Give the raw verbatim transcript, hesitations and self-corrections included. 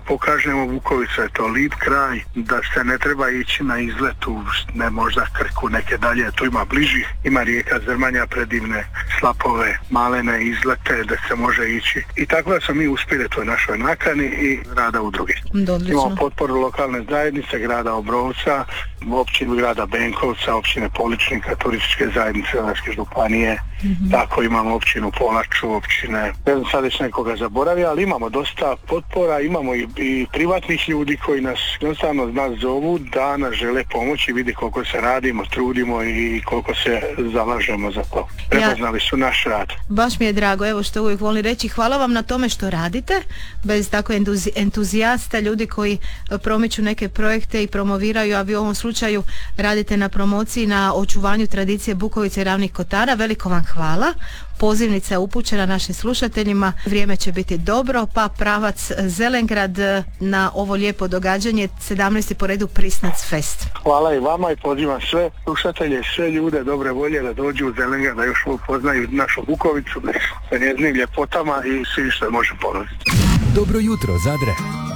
pokažemo Bukovica je to lip kraj, da se ne treba ići na izletu, ne možda Krku, neke dalje, tu ima bližih, ima rijeka Zrmanja, predivne slapove, malene izlete da se može ići. I tako da smo mi uspjeli toj našoj nakani i rada udruge. Odlično. Imamo potporu lokalne zajednice, grada Obrovca, općinu grada Benkovca, općine Poličnika, turističke zajednice Zadarske županije, mm-hmm. tako imamo općinu Polaču, općine, ne znam sad već nekoga zaboravio, ali imamo dosta potpora, imamo i, i privatnih ljudi koji nas jednostavno nas zovu da nas žele pomoći, vidi koliko se radimo, trudimo i koliko se zalažemo za to. Prepoznali su naš rad. Baš mi je drago, evo što uvijek volim reći, hvala vam na tome što radite, bez tako entuzi, entuzijasta, ljudi koji promiču neke projekte i promoviraju, a vi u ovom slučaju radite na promociji, na očuvanju tradicije Bukovice i Ravnih Kotara. Veliko vam hvala. Pozivnica je upućena našim slušateljima. Vrijeme će biti dobro, pa pravac Zelengrad na ovo lijepo događanje, sedamnaesti po redu Prisnac Fest. Hvala i vama i pozivam sve slušatelje, sve ljude dobre volje da dođu u Zelengrad, da još upoznaju našu Bukovicu sa njezinim ljepotama i svi što može ponuditi. Dobro jutro, Zadre.